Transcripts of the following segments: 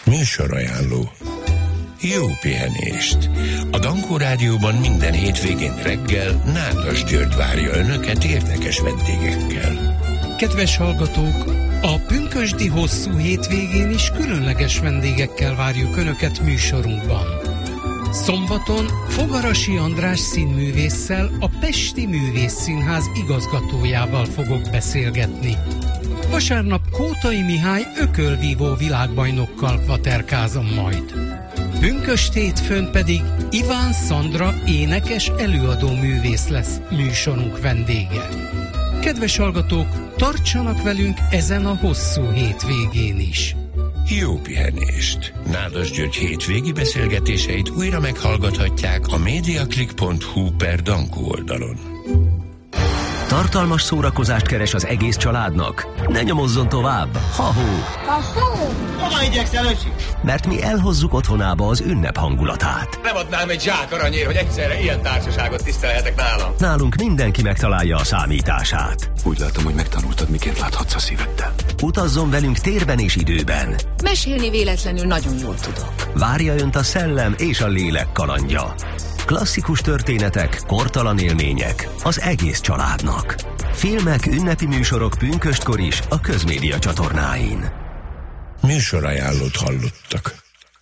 Műsorajánló. Jó pihenést! A Dankó Rádióban minden hétvégén reggel Nádas György várja Önöket érdekes vendégekkel. Kedves hallgatók, a pünkösdi hosszú hétvégén is különleges vendégekkel várjuk Önöket műsorunkban. Szombaton Fogarasi András színművésszel, a Pesti Művészszínház igazgatójával fogok beszélgetni. Vasárnap Kótai Mihály ökölvívó világbajnokkal kvaterkázom majd. Pünkösd hétfőn pedig Iván Szandra énekes előadó művész lesz műsorunk vendége. Kedves hallgatók, tartsanak velünk ezen a hosszú hétvégén is. Jó pihenést! Nádas György hétvégi beszélgetéseit újra meghallgathatják a mediaclick.hu/Dankó oldalon. Tartalmas szórakozást keres az egész családnak? Ne nyomozzon tovább! Ha-hó! Hova igyekszel, öcsi? Mert mi elhozzuk otthonába az ünnep hangulatát. Nem adnám egy zsák aranyért, hogy egyszerre ilyen társaságot tisztelhetek nálam. Nálunk mindenki megtalálja a számítását. Úgy látom, hogy megtanultad, miként láthatsz a szíveddel. Utazzon velünk térben és időben. Mesélni véletlenül nagyon jól tudok. Várja Önt a szellem és a lélek kalandja. Klasszikus történetek, kortalan élmények az egész családnak. Filmek, ünnepi műsorok pünköstkor is a Közmédia csatornáin. Műsorajánlót hallottak.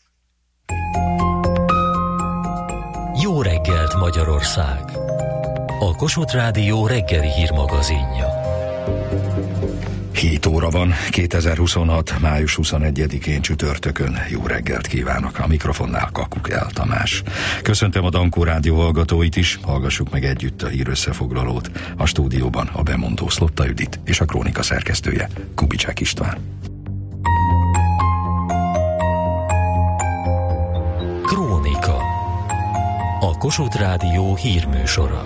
Jó reggelt, Magyarország! A Kossuth Rádió reggeli hírmagazinja. 7 óra van, 2026. május 21-én csütörtökön. Jó reggelt kívánok! A mikrofonnál Kakuk El Tamás. Köszöntöm a Dankó Rádió hallgatóit is, hallgassuk meg együtt a hírösszefoglalót. A stúdióban a bemondó Szlotta Judit és a krónika szerkesztője Kubicsák István. Krónika. A Kossuth Rádió hírműsora.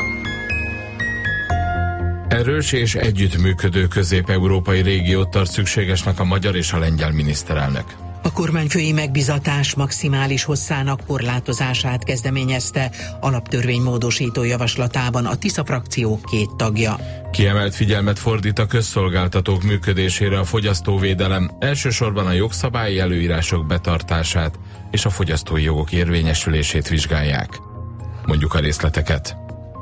Erős és együttműködő közép-európai régiót tart szükségesnek a magyar és a lengyel miniszterelnök. A kormányfői megbizatás maximális hosszának korlátozását kezdeményezte alaptörvénymódosító javaslatában a Tisza frakció 2 tagja. Kiemelt figyelmet fordít a közszolgáltatók működésére a fogyasztóvédelem, elsősorban a jogszabályi előírások betartását és a fogyasztói jogok érvényesülését vizsgálják. Mondjuk a részleteket.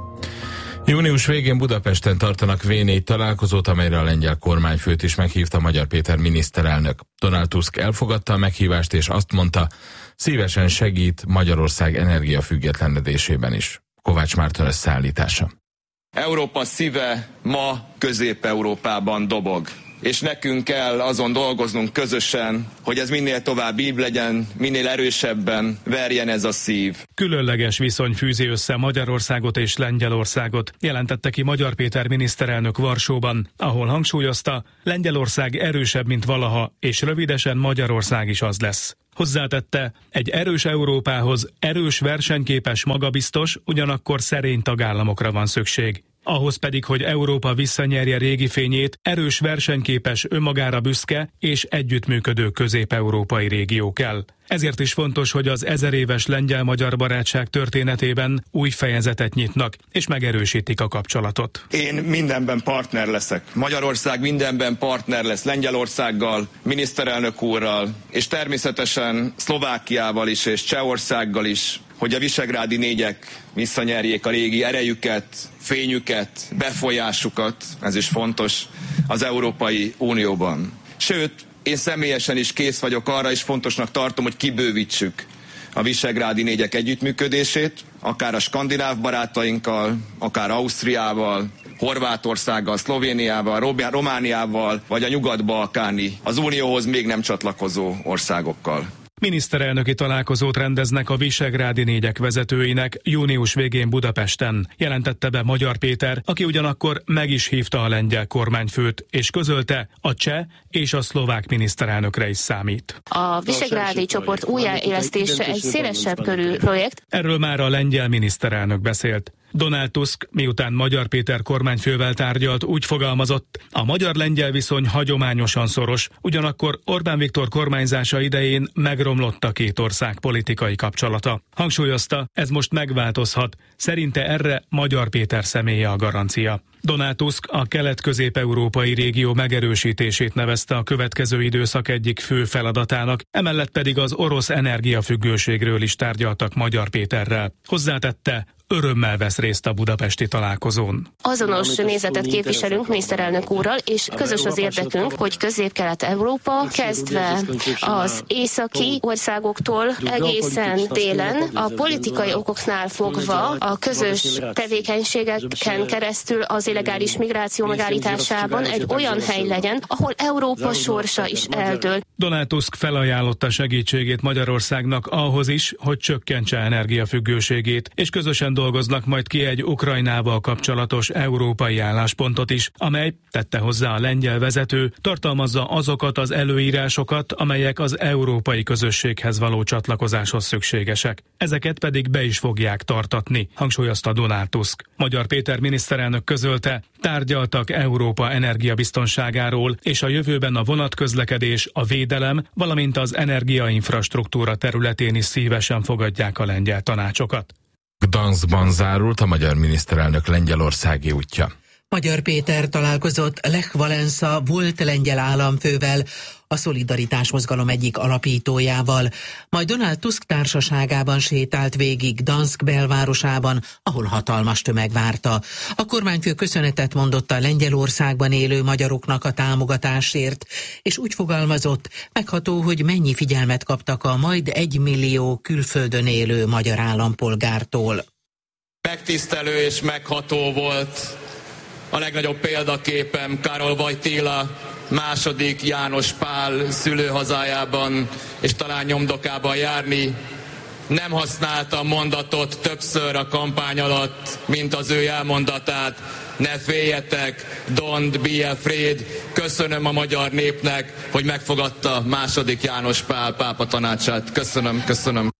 Június végén Budapesten tartanak V4 találkozót, amelyre a lengyel kormányfőt is meghívta Magyar Péter miniszterelnök. Donald Tusk elfogadta a meghívást, és azt mondta, szívesen segít Magyarország energiafüggetlenedésében is. Kovács Márton összeállítása. Európa szíve ma Közép-Európában dobog. És nekünk kell azon dolgoznunk közösen, hogy ez minél tovább így legyen, minél erősebben verjen ez a szív. Különleges viszony fűzi össze Magyarországot és Lengyelországot, jelentette ki Magyar Péter miniszterelnök Varsóban, ahol hangsúlyozta, Lengyelország erősebb, mint valaha, és rövidesen Magyarország is az lesz. Hozzátette, egy erős Európához erős, versenyképes, magabiztos, ugyanakkor szerény tagállamokra van szükség. Ahhoz pedig, hogy Európa visszanyerje régi fényét, erős, versenyképes, önmagára büszke és együttműködő közép-európai régió kell. Ezért is fontos, hogy az 1000 éves lengyel-magyar barátság történetében új fejezetet nyitnak, és megerősítik a kapcsolatot. Én mindenben partner leszek. Magyarország mindenben partner lesz Lengyelországgal, miniszterelnök úrral, és természetesen Szlovákiával is, és Csehországgal is, hogy a visegrádi négyek visszanyerjék a régi erejüket, fényüket, befolyásukat, ez is fontos, az Európai Unióban. Sőt, én személyesen is kész vagyok arra, és fontosnak tartom, hogy kibővítsük a visegrádi négyek együttműködését, akár a skandináv barátainkkal, akár Ausztriával, Horvátországgal, Szlovéniával, Romániával, vagy a nyugat-balkáni, az Unióhoz még nem csatlakozó országokkal. Miniszterelnöki találkozót rendeznek a visegrádi négyek vezetőinek június végén Budapesten, jelentette be Magyar Péter, aki ugyanakkor meg is hívta a lengyel kormányfőt, és közölte, a cseh és a szlovák miniszterelnökre is számít. A visegrádi csoport újjáélesztése egy szélesebb körű projekt. Erről már a lengyel miniszterelnök beszélt. Donald Tusk, miután Magyar Péter kormányfővel tárgyalt, úgy fogalmazott, a magyar-lengyel viszony hagyományosan szoros, ugyanakkor Orbán Viktor kormányzása idején megromlott a két ország politikai kapcsolata. Hangsúlyozta, ez most megváltozhat, szerinte erre Magyar Péter személye a garancia. Donald Tusk a kelet-közép-európai régió megerősítését nevezte a következő időszak egyik fő feladatának, emellett pedig az orosz energiafüggőségről is tárgyaltak Magyar Péterrel. Hozzátette, örömmel vesz részt a budapesti találkozón. Azonos nézetet képviselünk miniszterelnök úrral, és közös az érdekünk, hogy Közép-Kelet-Európa kezdve az északi országoktól egészen délen a politikai okoknál fogva a közös tevékenységeken keresztül az illegális migráció megállításában egy olyan hely legyen, ahol Európa sorsa is eldől. Donald Tusk felajánlotta segítségét Magyarországnak ahhoz is, hogy csökkentse energiafüggőségét, és közösen dolgoznak majd ki egy Ukrajnával kapcsolatos európai álláspontot is, amely, tette hozzá a lengyel vezető, tartalmazza azokat az előírásokat, amelyek az európai közösséghez való csatlakozáshoz szükségesek. Ezeket pedig be is fogják tartatni, hangsúlyozta Donald Tusk. Magyar Péter miniszterelnök közölte, tárgyaltak Európa energiabiztonságáról, és a jövőben a vonatközlekedés, a védelem, valamint az energiainfrastruktúra területén is szívesen fogadják a lengyel tanácsokat. Gdanskban zárult a magyar miniszterelnök lengyelországi útja. Magyar Péter találkozott Lech Wałęsa volt lengyel államfővel, a Szolidaritás mozgalom egyik alapítójával, majd Donald Tusk társaságában sétált végig Gdansk belvárosában, ahol hatalmas tömeg várta. A kormányfő köszönetet mondott a Lengyelországban élő magyaroknak a támogatásért, és úgy fogalmazott, megható, hogy mennyi figyelmet kaptak a majd 1 millió külföldön élő magyar állampolgártól. Megtisztelő és megható volt. A legnagyobb példaképem Károly Wojtyła második János Pál szülőhazájában és talán nyomdokában járni. Nem használtam mondatot többször a kampány alatt, mint az ő elmondatát. Ne féljetek, don't be afraid. Köszönöm a magyar népnek, hogy megfogadta második János Pál pápa tanácsát. Köszönöm.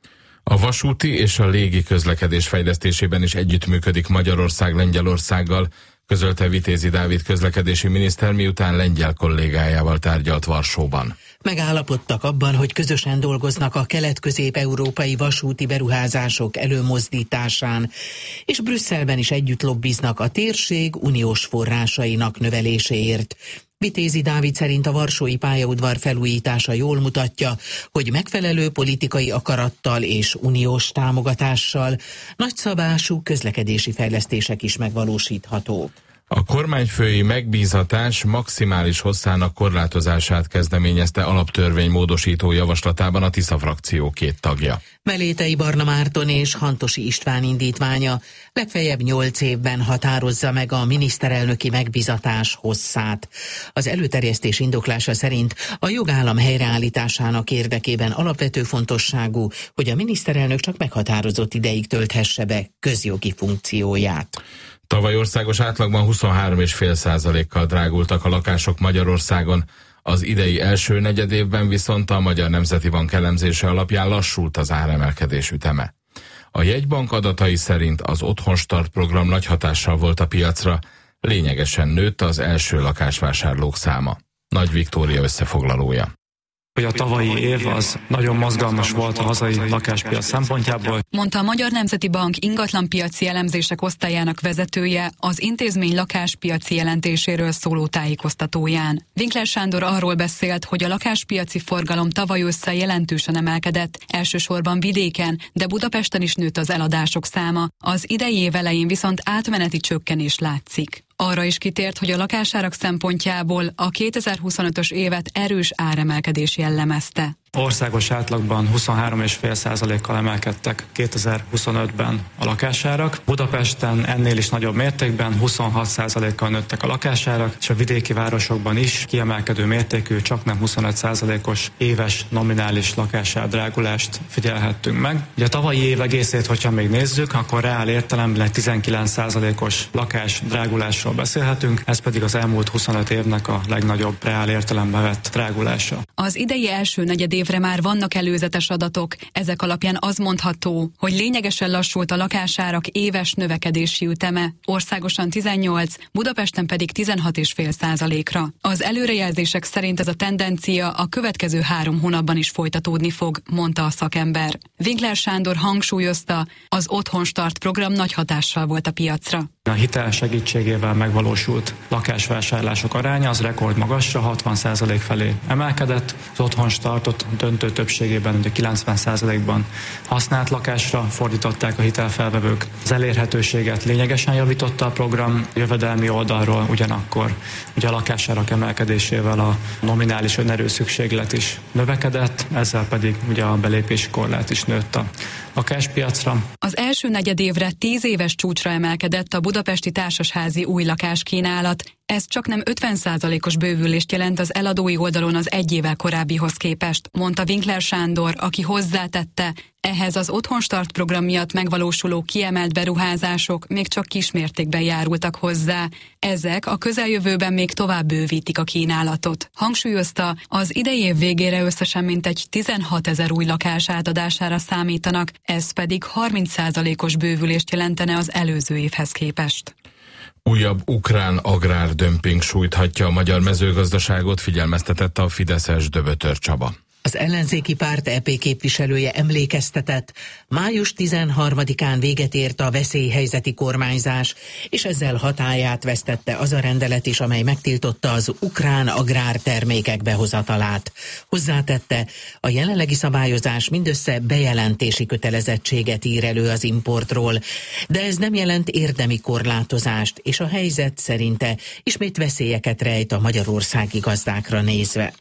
A vasúti és a légi közlekedés fejlesztésében is együttműködik Magyarország Lengyelországgal, közölte Vitézi Dávid közlekedési miniszter, miután lengyel kollégájával tárgyalt Varsóban. Megállapodtak abban, hogy közösen dolgoznak a kelet-közép-európai vasúti beruházások előmozdításán, és Brüsszelben is együtt lobbiznak a térség uniós forrásainak növeléséért. Vitézi Dávid szerint a varsói pályaudvar felújítása jól mutatja, hogy megfelelő politikai akarattal és uniós támogatással nagyszabású közlekedési fejlesztések is megvalósíthatók. A kormányfői megbízatás maximális hosszának korlátozását kezdeményezte alaptörvény módosító javaslatában a Tisza frakció 2 tagja. Melétei Barna Márton és Hantosi István indítványa legfeljebb 8 évben határozza meg a miniszterelnöki megbízatás hosszát. Az előterjesztés indoklása szerint a jogállam helyreállításának érdekében alapvető fontosságú, hogy a miniszterelnök csak meghatározott ideig tölthesse be közjogi funkcióját. Tavaly országos átlagban 23,5%-kal drágultak a lakások Magyarországon. Az idei első negyedévben viszont a Magyar Nemzeti Bank elemzése alapján lassult az áremelkedés üteme. A jegybank adatai szerint az Otthonstart program nagy hatással volt a piacra, lényegesen nőtt az első lakásvásárlók száma. Nagy Viktória összefoglalója. Hogy a tavalyi év az nagyon mozgalmas volt a hazai lakáspiac szempontjából. Mondta a Magyar Nemzeti Bank ingatlanpiaci elemzések osztályának vezetője az intézmény lakáspiaci jelentéséről szóló tájékoztatóján. Winkler Sándor arról beszélt, hogy a lakáspiaci forgalom tavaly ősszel jelentősen emelkedett, elsősorban vidéken, de Budapesten is nőtt az eladások száma. Az idei év elején viszont átmeneti csökkenés látszik. Arra is kitért, hogy a lakásárak szempontjából a 2025-ös évet erős áremelkedés jellemezte. Országos átlagban 23,5%-kal emelkedtek 2025-ben a lakásárak. Budapesten ennél is nagyobb mértékben 26%-kal nőttek a lakásárak, és a vidéki városokban is kiemelkedő mértékű, csaknem 25%-os éves nominális lakásárdrágulást figyelhettünk meg. Ugye a tavalyi év egészét, hogyha még nézzük, akkor reál értelemben 19%-os lakásdrágulásról beszélhetünk, ez pedig az elmúlt 25 évnek a legnagyobb reál értelemben vett drágulása. Az idei első negyedév évre már vannak előzetes adatok. Ezek alapján az mondható, hogy lényegesen lassult a lakásárak éves növekedési üteme, országosan 18, Budapesten pedig 16,5%-ra. Az előrejelzések szerint ez a tendencia a következő 3 hónapban is folytatódni fog, mondta a szakember. Winkler Sándor hangsúlyozta, az Otthonstart program nagy hatással volt a piacra. A hitel segítségével megvalósult lakásvásárlások aránya az rekordmagasra 60% felé emelkedett. Az Otthonstartot döntő többségében, 90%-ban használt lakásra fordították a hitelfelvevők. Az elérhetőséget lényegesen javította a program, jövedelmi oldalról ugyanakkor ugye a lakásárak emelkedésével a nominális önerőszükséglet is növekedett, ezzel pedig ugye a belépési korlát is nőtt a lakáspiacra. Az első negyedévre 10 éves csúcsra emelkedett a budapesti társasházi új lakáskínálat. Ez csaknem 50%-os bővülést jelent az eladói oldalon az 1 évvel korábbihoz képest, mondta Winkler Sándor, aki hozzátette, ehhez az Otthonstart program miatt megvalósuló kiemelt beruházások még csak kismértékben járultak hozzá. Ezek a közeljövőben még tovább bővítik a kínálatot. Hangsúlyozta, az idei év végére összesen mintegy 16 000 új lakás átadására számítanak, ez pedig 30%-os bővülést jelentene az előző évhez képest. Újabb ukrán agrárdömping sújthatja a magyar mezőgazdaságot, figyelmeztetett a fideszes Döbötör Csaba. Az ellenzéki párt EP képviselője emlékeztetett, május 13-án véget ért a veszélyhelyzeti kormányzás, és ezzel hatályát vesztette az a rendelet is, amely megtiltotta az ukrán agrártermékek behozatalát. Hozzátette, a jelenlegi szabályozás mindössze bejelentési kötelezettséget ír elő az importról, de ez nem jelent érdemi korlátozást, és a helyzet szerinte ismét veszélyeket rejt a magyarországi gazdákra nézve.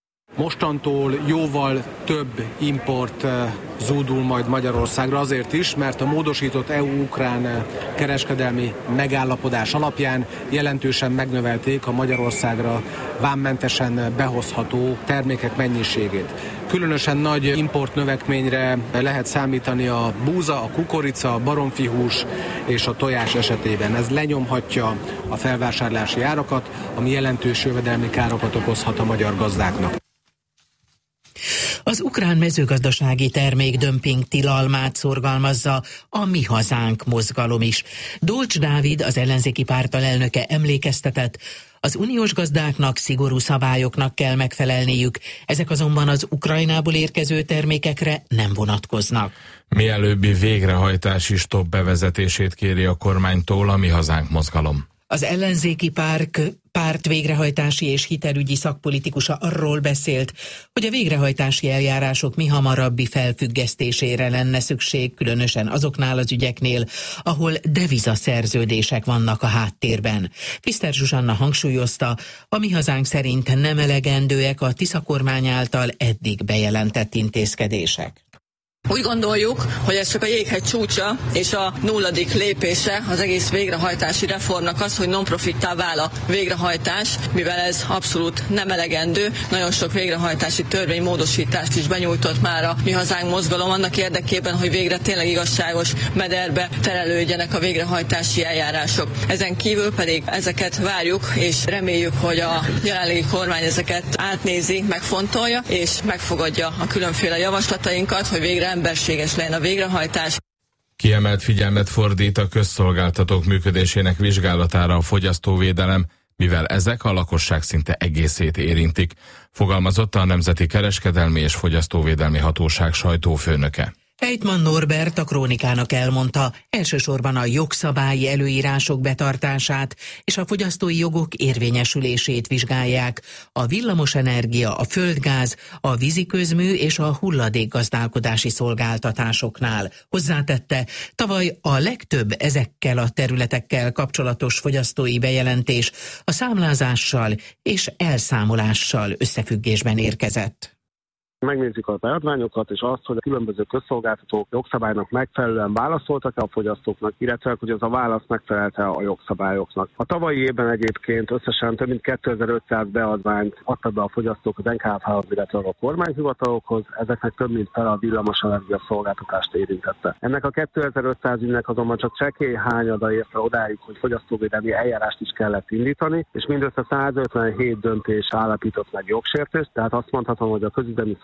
Mostantól jóval több import zúdul majd Magyarországra azért is, mert a módosított EU-ukrán kereskedelmi megállapodás alapján jelentősen megnövelték a Magyarországra vámmentesen behozható termékek mennyiségét. Különösen nagy import növekményre lehet számítani a búza, a kukorica, a baromfihús és a tojás esetében. Ez lenyomhatja a felvásárlási árakat, ami jelentős jövedelmi károkat okozhat a magyar gazdáknak. Az ukrán mezőgazdasági termékdömping tilalmát szorgalmazza a Mi Hazánk mozgalom is. Dolcs Dávid, az ellenzéki párt alelnöke emlékeztetett, az uniós gazdáknak szigorú szabályoknak kell megfelelniük, ezek azonban az Ukrajnából érkező termékekre nem vonatkoznak. Mielőbbi végrehajtási stopp bevezetését kéri a kormánytól a Mi Hazánk mozgalom. Az ellenzéki párt végrehajtási és hitelügyi szakpolitikusa arról beszélt, hogy a végrehajtási eljárások mihamarabbi felfüggesztésére lenne szükség, különösen azoknál az ügyeknél, ahol devizaszerződések vannak a háttérben. Piszter Zsuzsanna hangsúlyozta, a Mi Hazánk szerint nem elegendőek a Tisza kormány által eddig bejelentett intézkedések. Úgy gondoljuk, hogy ez csak a jéghegy csúcsa és a 0. lépése az egész végrehajtási reformnak az, hogy non-profittá vál a végrehajtás, mivel ez abszolút nem elegendő. Nagyon sok végrehajtási törvénymódosítást is benyújtott már a Mi Hazánk mozgalom annak érdekében, hogy végre tényleg igazságos mederbe terelődjenek a végrehajtási eljárások. Ezen kívül pedig ezeket várjuk és reméljük, hogy a jelenlegi kormány ezeket átnézi, megfontolja és megfogadja a különféle javaslatainkat, hogy végre emberséges legyen a végrehajtás. Kiemelt figyelmet fordít a közszolgáltatók működésének vizsgálatára a fogyasztóvédelem, mivel ezek a lakosság szinte egészét érintik, fogalmazott a Nemzeti Kereskedelmi és Fogyasztóvédelmi Hatóság sajtófőnöke. Ejtman Norbert a Krónikának elmondta, elsősorban a jogszabályi előírások betartását és a fogyasztói jogok érvényesülését vizsgálják a villamosenergia, a földgáz, a víziközmű és a hulladékgazdálkodási szolgáltatásoknál. Hozzátette, tavaly a legtöbb ezekkel a területekkel kapcsolatos fogyasztói bejelentés a számlázással és elszámolással összefüggésben érkezett. Megnézzük a beadványokat, és azt, hogy a különböző közszolgáltatók jogszabálynak megfelelően válaszoltak-e a fogyasztóknak, illetve hogy az a válasz megfelelte a jogszabályoknak. A tavalyi évben egyébként összesen több mint 2500 beadványt adtak be a fogyasztók az NKFH-hoz, illetve a kormányhivatalokhoz, ezeknek több mint fele a villamosenergia szolgáltatást érintette. Ennek a 2500 ügynek azonban csak csekély hányada ért fel odáig, hogy fogyasztóvédelmi eljárást is kellett indítani, és mindössze 157 döntés állapított meg jogsértést, tehát azt mondhatom, hogy a közügyemi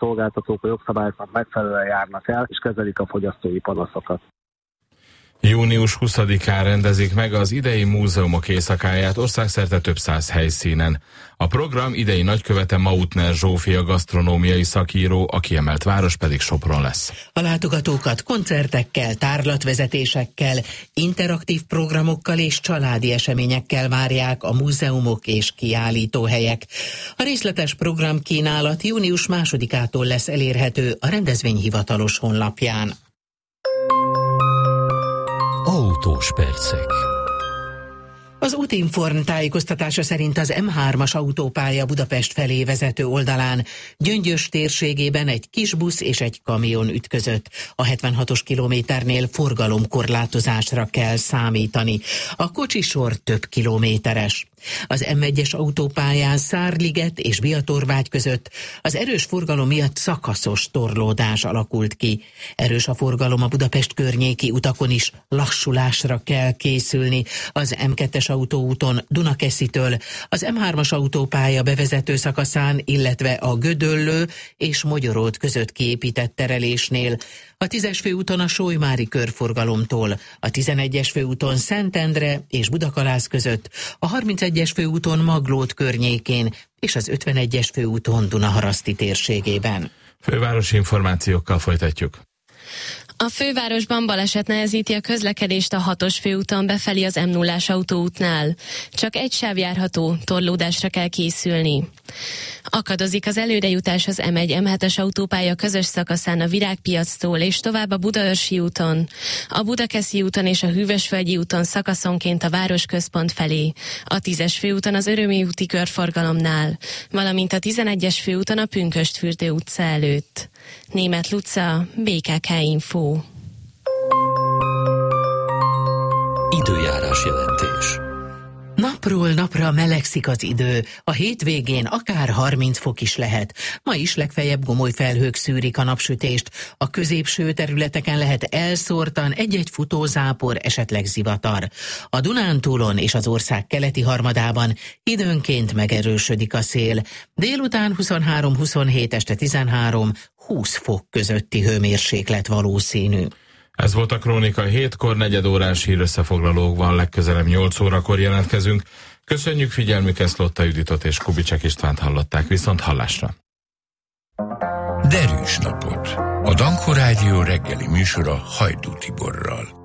szolgáltatók a jogszabályoknak megfelelően járnak el, és kezelik a fogyasztói panaszokat. Június 20-án rendezik meg az idei múzeumok éjszakáját országszerte több 100 helyszínen. A program idei nagykövete Mautner Zsófia gasztronómiai szakíró, a kiemelt város pedig Sopron lesz. A látogatókat koncertekkel, tárlatvezetésekkel, interaktív programokkal és családi eseményekkel várják a múzeumok és kiállítóhelyek. A részletes programkínálat június 2-ától lesz elérhető a rendezvény hivatalos honlapján. Autós percek. Az Útinform tájékoztatása szerint az M3-as autópálya Budapest felé vezető oldalán Gyöngyös térségében egy kis busz és egy kamion ütközött. A 76-os kilométernél forgalomkorlátozásra kell számítani. A kocsisor több kilométeres. Az M1-es autópályán Szárliget és Biatorvágy között az erős forgalom miatt szakaszos torlódás alakult ki. Erős a forgalom a Budapest környéki utakon is, lassulásra kell készülni. Az M2-es autóúton Dunakeszitől, az M3-as autópálya bevezető szakaszán, illetve a Gödöllő és Mogyoród között kiépített terelésnél, a 10-es főúton a Solymári körforgalomtól, a 11-es főúton Szentendre és Budakalász között, a 31-es főúton Maglód környékén és az 51-es főúton Dunaharaszti térségében. Fővárosi információkkal folytatjuk. A fővárosban baleset nehezíti a közlekedést a 6-os főúton befelé az M0-ás autóútnál. Csak egy sáv járható, torlódásra kell készülni. Akadozik az előrejutás az M1-M7-es autópálya közös szakaszán a Virágpiactól és tovább a Budaörsi úton, a Budakeszi úton és a Hűvösvölgyi úton szakaszonként a városközpont felé, a 10-es főúton az Örömi úti körforgalomnál, valamint a 11-es főúton a Pünkösdfürdő utca előtt. Németh Luca, BKK Info. Időjárás jelentés. Napról napra melegszik az idő, a hétvégén akár 30 fok is lehet. Ma is legfeljebb gomoly felhők szűrik a napsütést. A középső területeken lehet elszórtan egy-egy futózápor, esetleg zivatar. A Dunántúlon és az ország keleti harmadában időnként megerősödik a szél. Délután 23-27, este 13-20 fok közötti hőmérséklet valószínű. Ez volt a Krónika 7-kor, negyedórás hírösszefoglalókban, legközelebb 8 órakor jelentkezünk. Köszönjük figyelmüket, Szlotta Juditot és Kubicek Istvánt hallották, viszont hallásra. Derűs napot! A Danko Rádió reggeli műsora Hajdú Tiborral.